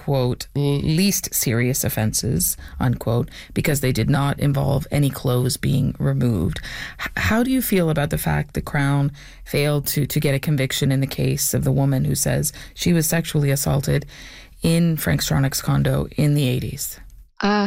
quote, least serious offenses, unquote, because they did not involve any clothes being removed. How do you feel about the fact the Crown failed to get a conviction in the case of the woman who says she was sexually assaulted in Frank Stronach's condo in the 80s?